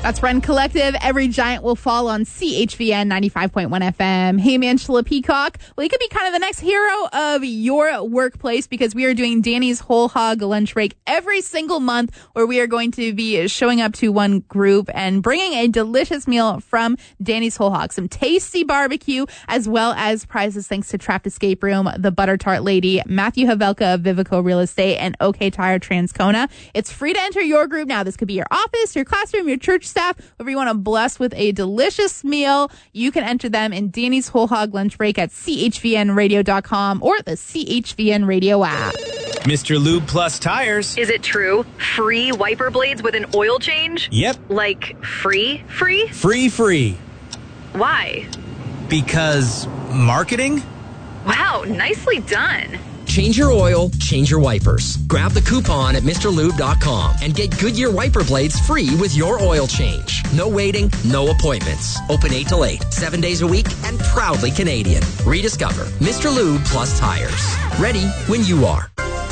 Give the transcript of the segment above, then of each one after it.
That's Run Collective. Every Giant Will Fall on CHVN 95.1 FM. Hey, Angela Peacock. Well, you could be kind of the next hero of your workplace because we are doing Danny's Whole Hog Lunch Break every single month, where we are going to be showing up to one group and bringing a delicious meal from Danny's Whole Hog. Some tasty barbecue, as well as prizes thanks to Trapped Escape Room, The Butter Tart Lady, Matthew Havelka of Vivico Real Estate, and OK Tire Transcona. It's free to enter your group now. This could be your office, your classroom, your church staff, whoever you want to bless with a delicious meal. You can enter them in Danny's Whole Hog Lunch Break at chvnradio.com or the CHVN Radio app. Mr. Lube Plus Tires. Is it true? Free wiper blades with an oil change? Yep. Like free? Free. Why? Because marketing? Wow, nicely done. Change your oil, change your wipers. Grab the coupon at MrLube.com and get Goodyear wiper blades free with your oil change. No waiting, no appointments. Open 8 till 8, 7 days a week, and proudly Canadian. Rediscover Mr. Lube Plus Tires. Ready when you are.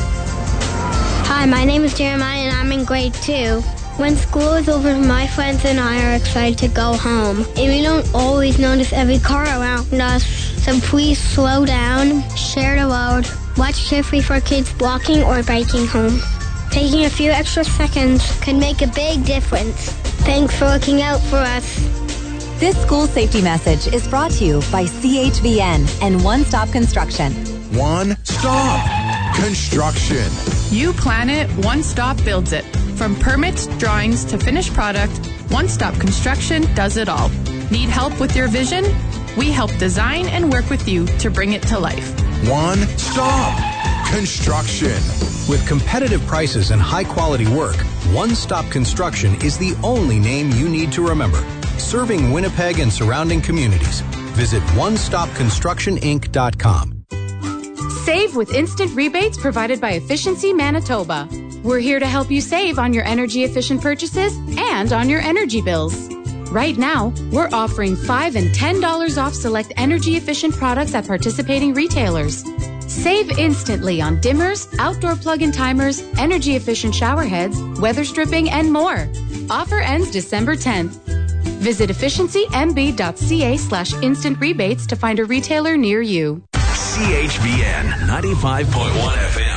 Hi, my name is Jeremiah and I'm in grade 2. When school is over, my friends and I are excited to go home. And we don't always notice every car around us, so please slow down, share the road, watch carefully for kids walking or biking home. Taking a few extra seconds can make a big difference. Thanks for looking out for us. This school safety message is brought to you by CHVN and One Stop Construction. One Stop Construction. You plan it, One Stop builds it. From permits, drawings to finished product, One Stop Construction does it all. Need help with your vision? We help design and work with you to bring it to life. One Stop Construction. With competitive prices and high-quality work, One Stop Construction is the only name you need to remember. Serving Winnipeg and surrounding communities. Visit onestopconstructioninc.com. Save with instant rebates provided by Efficiency Manitoba. We're here to help you save on your energy-efficient purchases and on your energy bills. Right now, we're offering $5 and $10 off select energy-efficient products at participating retailers. Save instantly on dimmers, outdoor plug-in timers, energy-efficient shower heads, weather stripping, and more. Offer ends December 10th. Visit efficiencymb.ca/instant rebates to find a retailer near you. CHVN 95.1 FM.